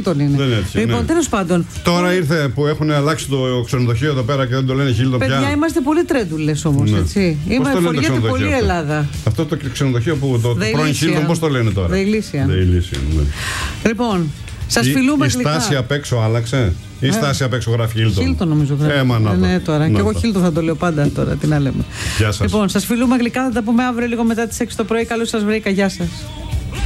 Χίλτον είναι. Λοιπόν, τέλος πάντων. Τώρα ήρθε που έχουν αλλάξει το ξενοδοχείο εδώ πέρα και δεν το λένε Χίλτον πια. Παιδιά, είμαστε πολύ τρέντουλες όμως, έτσι. Φοριέται πολύ η Ελλάδα. Αυτό το ξενοδοχείο που το πρώην Χίλτον, πώς το λένε τώρα? Δεηλήσια. Λοιπόν, σας φιλούμε γλυκά. Η στάση απ' έξω άλλαξε. Η στάση απ' έξω γράφει Χίλτον. Χίλτον νομίζω γράφει. Ναι, τώρα. Και εγώ Χίλτον θα το λέω πάντα τώρα. Τι να λέμε. Γεια σας. Λοιπόν, σας φιλούμε γλυκά. Θα τα πούμε αύριο λίγο μετά τις 6 το πρωί. Καλώς σας βρήκα. Γεια σας.